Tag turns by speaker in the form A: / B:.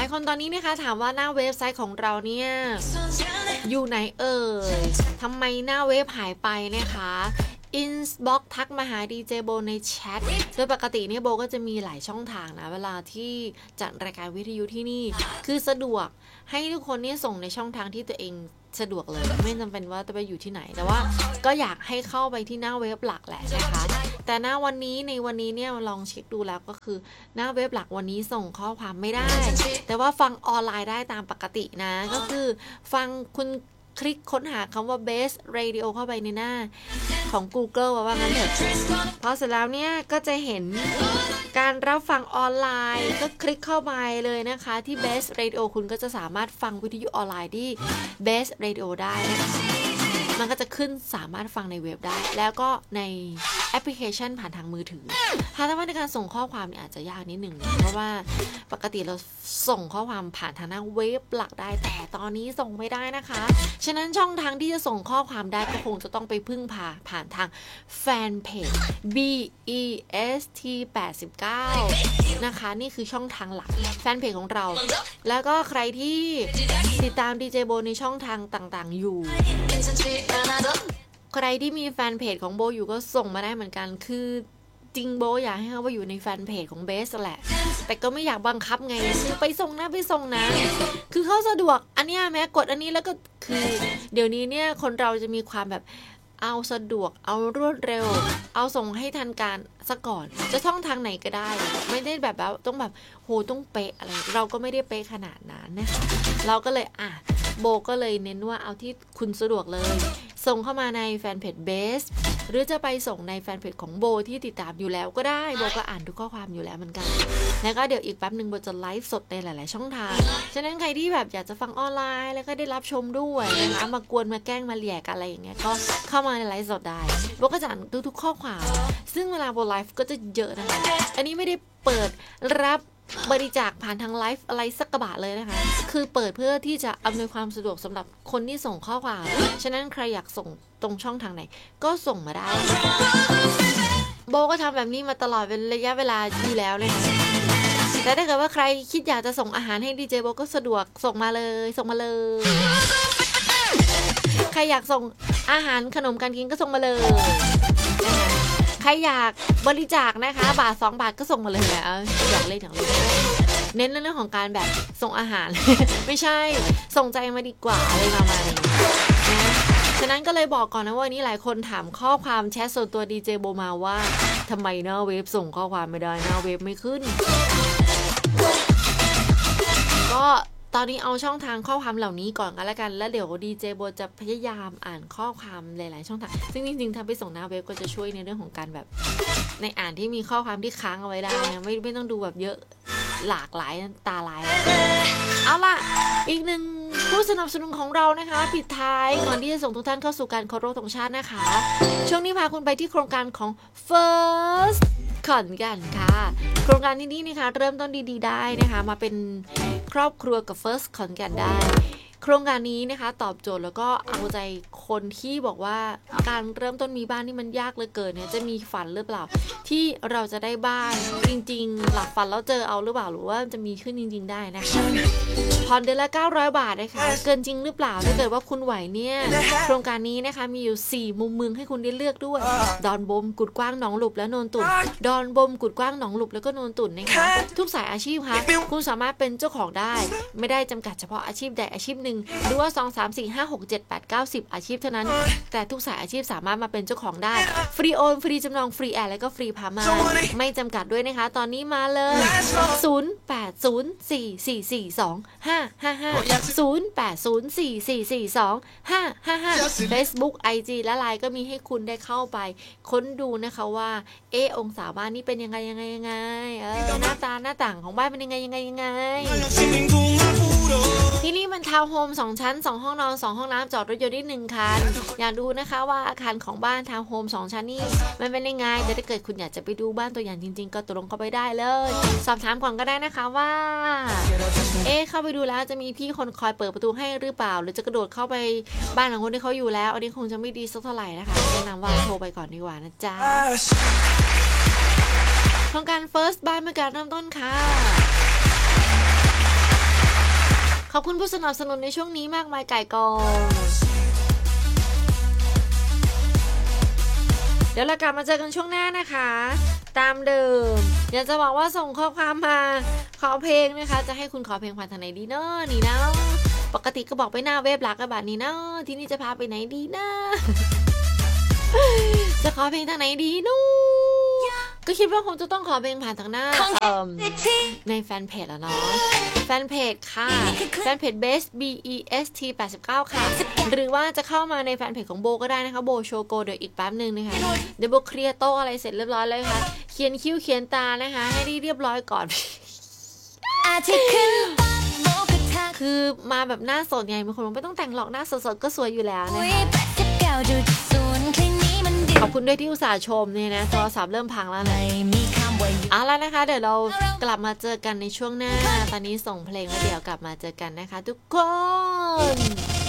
A: ายคนตอนนี้นะคะถามว่าหน้าเว็บไซต์ของเราเนี่ยอยู่ไหนทำไมหน้าเว็บหายไปนะคะinbox ทักมาหาดีเจโบในแชทโดยปกติเนี่ยโบก็จะมีหลายช่องทางนะเวลาที่จัดรายการวิทยุที่นี่คือสะดวกให้ทุกคนเนี่ยส่งในช่องทางที่ตัวเองสะดวกเลยไม่จำเป็นว่าจะไปอยู่ที่ไหนแต่ว่าก็อยากให้เข้าไปที่หน้าเว็บหลักแหละนะคะแต่ในวันนี้เนี่ยลองเช็คดูแล้วก็คือหน้าเว็บหลักวันนี้ส่งข้อความไม่ได้แต่ว่าฟังออนไลน์ได้ตามปกตินะก็คือฟังคุณคลิกค้นหาคำว่า Best Radio เข้าไปในหน้าของ Google ว่างั้นเถอะพอเสร็จแล้วเนี่ยก็จะเห็นการรับฟังออนไลน์ก็คลิกเข้าไปเลยนะคะที่ Best Radio คุณก็จะสามารถฟังวิทยุออนไลน์ที่ Best Radio ได้นะคะมันก็จะขึ้นสามารถฟังในเว็บได้แล้วก็ในแอปพลิเคชันผ่านทางมือถือถ้าในการส่งข้อความเนี่ยอาจจะยากนิดหนึ่งเพราะว่าปกติเราส่งข้อความผ่านทางหน้าเว็บหลักได้แต่ตอนนี้ส่งไม่ได้นะคะฉะนั้นช่องทางที่จะส่งข้อความได้ก็คงจะต้องไปพึ่งผ่านทางแฟนเพจ BEST 89นะคะนี่คือช่องทางหลักแฟนเพจของเราแล้วก็ใครที่ติดตามดีเจโบในช่องทางต่างๆอยู่ใครที่มีแฟนเพจของโบอยู่ก็ส่งมาได้เหมือนกันคือจริงโบอยากให้เขาว่าอยู่ในแฟนเพจของเบสแหละแต่ก็ไม่อยากบังคับไงคือไปส่งนะคือเขาสะดวกอันนี้แม้กดอันนี้แล้วก็คือเดี๋ยวนี้เนี่ยคนเราจะมีความแบบเอาสะดวกเอารวดเร็วเอาส่งให้ทันการซะก่อนจะช่องทางไหนก็ได้ไม่ได้แบบต้องแบบโหต้องเป๊ะอะไรเราก็ไม่ได้เป๊ะขนาดนั้นนะคะเราก็เลยโบก็เลยเน้นว่าเอาที่คุณสะดวกเลยส่งเข้ามาในแฟนเพจเบสหรือจะไปส่งในแฟนเพจของโบที่ติดตามอยู่แล้วก็ได้โบก็อ่านทุกข้อความอยู่แล้วเหมือนกันแล้วก็เดี๋ยวอีกแป๊บนึงโบจะไลฟ์สดในหลายๆช่องทางฉะนั้นใครที่แบบอยากจะฟังออนไลน์แล้วก็ได้รับชมด้วยนะคะมากวนมาแกล้งมาแหย่กันอะไรอย่างเงี้ยก็เข้ามาในไลฟ์สดได้โบก็จะอ่านทุกข้อความซึ่งเวลาโบไลฟ์ก็จะเยอะนะคะอันนี้ไม่ได้เปิดรับบริจาคผ่านทางไลฟ์อะไรสักกระบาทเลยนะคะคือเปิดเพื่อที่จะอำนวยความสะดวกสำหรับคนที่ส่งข้อความฉะนั้นใครอยากส่งตรงช่องทางไหนก็ส่งมาได้โบก็ทำแบบนี้มาตลอดเป็นระยะเวลาอยู่แล้วเลยนะแต่ถ้าเกิดว่าใครคิดอยากจะส่งอาหารให้ดีเจโบก็สะดวกส่งมาเลยใครอยากส่งอาหารขนมการกินก็ส่งมาเลยนะคะใครอยากบริจาคนะคะบาท2 บาทก็ส่งมาเลยนะอยากเล่นเน้นเรื่องของการแบบส่งอาหาร ไม่ใช่ส่งใจมาดีกว่าอะไรประมาณนี้นะฉะนั้นก็เลยบอกก่อนนะว่านี้หลายคนถามข้อความแชทส่วนตัวดีเจโบมาว่าทำไมหน้าเว็บส่งข้อความไม่ได้หน้าเว็บไม่ขึ้นก็ตอนนี้เอาช่องทางข้อความเหล่านี้ก่อนกันแล้วกันแล้วเดี๋ยวดีเจโบจะพยายามอ่านข้อความหลายๆช่องทางซึ่งจริงๆถ้าไปส่งหน้าเว็บก็จะช่วยในเรื่องของการแบบในอ่านที่มีข้อความที่ค้างเอาไว้ได้นะไม่ต้องดูแบบเยอะหลากหลายตาลายเอาล่ะอีกหนึ่งผู้สนับสนุนของเรานะคะปิดท้ายก่อนที่จะส่งทุกท่านเข้าสู่การเคารพธงชาตินะคะช่วงนี้พาคุณไปที่โครงการของ First ขอนแก่นค่ะโครงการที่นี่นะคะเริ่มต้นดีๆได้นะคะมาเป็นครอบครัวกับ First ขอนแก่นได้โครงการนี้นะคะตอบโจทย์แล้วก็เอาใจคนที่บอกว่าการเริ่มต้นมีบ้านนี่มันยากเหลือเกินเนี่ยจะมีฝันหรือเปล่าที่เราจะได้บ้านจริงๆหลับฝันแล้วเจอเอาหรือเปล่าหรือว่าจะมีขึ้นจริงๆได้นะคะผ่อนเดือนละ900 บาทนะคะเกินจริงหรือเปล่าถ้าเกิดว่าคุณไหวเนี่ยโครงการนี้นะคะมีอยู่4มุมเมืองให้คุณได้เลือกด้วยดอนบมกุดกว้างหนองหลุบและโนนตุ่นดอนบมกุดกว้างหนองหลุบแล้วก็โนนตุ่นนะคะทุกสายอาชีพค่ะคุณสามารถเป็นเจ้าของได้ไม่ได้จำกัดเฉพาะอาชีพใดอาชีพหนึ่งหรือว่า2 3 4 5 6 7 8 9 10อาชีพเท่านั้นแต่ทุกสายอาชีพสามารถมาเป็นเจ้าของได้ฟรีโอนฟรีจำนองฟรีแอร์และก็ฟรีพามาไม่จำกัดด้วยนะคะตอนนี้มาเลย0804442555 Facebook IG และ LINE ก็มีให้คุณได้เข้าไปค้นดูนะคะว่าองศาบ้านนี่เป็นยังไงหน้าต่างของบ้านเป็นยังไงที่นี่มันทาวน์โฮม2 ชั้น2 ห้องนอน2 ห้องน้ำจอดรถยนต์ได้1 คันอยากดูนะคะว่าอาคารของบ้านทาวน์โฮม2 ชั้นนี่มันเป็นยังไงแต่ถ้าเกิดคุณอยากจะไปดูบ้านตัวอย่างจริงๆก็ตรงเข้าไปได้เลยสอบถามก่อนก็ได้นะคะว่าเข้าไปดูแล้วจะมีพี่คนคอยเปิดประตูให้หรือเปล่าหรือจะกระโดดเข้าไปบ้านของคนที่เขาอยู่แล้วอันนี้คงจะไม่ดีสักเท่าไหร่นะคะแนะนำว่าโทรไปก่อนดีกว่านะจ๊ะโครงการ First บ้านเมื่อการเริ่มต้นค่ะขอบคุณผู้สนับสนุนในช่วงนี้มากมายไก่กองเดี๋ยวเรากลับมาเจอกันช่วงหน้านะคะตามเดิมอยากจะบอกว่าส่งข้อความมาขอเพลงนะคะจะให้คุณขอเพลงผ่านทางไหนดีเนาะนี่นะปกติก็บอกไปหน้าเว็บหลักกับบัตรนี้เนาะที่นี่จะพาไปไหนดีนะจะขอเพลงทางไหนดีนู้ก็คิดว่าคงจะต้องขอเพลงผ่านทางหน้าในแฟนเพจแล้วเนาะแฟนเพจค่ะแฟนเพจ best best 89ค่ะหรือว่าจะเข้ามาในแฟนเพจของโบก็ได้นะคะโบโชโกเดี๋ยวอีกแป๊บนึงนะคะเดี๋ยวโบเคลียร์โต๊ะอะไรเสร็จเรียบร้อยเลยค่ะเขียนคิ้วเขียนตานะคะให้เรียบร้อยก่อนคือมาแบบหน้าสดไงบางคนบอกไม่ต้องแต่งหรอกหน้าสดๆก็สวยอยู่แล้วนะคะขอบคุณด้วยที่อุตส่าห์ชมเนี่ยนะโทรศัพท์เริ่มพังแล้วนะเอาละนะคะเดี๋ยวเรากลับมาเจอกันในช่วงหน้าตอนนี้ส่งเพลงแล้วเดี๋ยวกลับมาเจอกันนะคะทุกคน